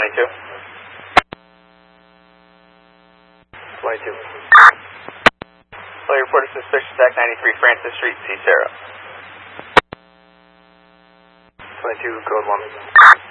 22. 22. Well, you report a suspicious act 93 Francis Street, C. Sarah. 22, code 1.